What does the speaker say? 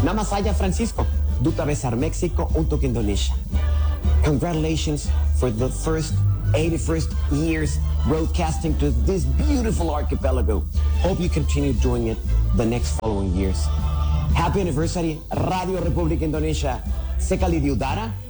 Nama saya Francisco, Duta Besar Mexico untuk Indonesia. Congratulations for the first 81st years broadcasting to this beautiful archipelago. Hope you continue doing it the next following years. Happy anniversary, Radio Republik Indonesia. Sekali diudara,